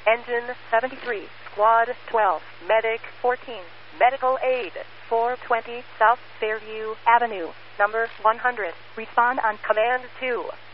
Engine 73, Squad 12, Medic 14, Medical Aid 420 South Fairview Avenue, number 100. Respond on Command 2.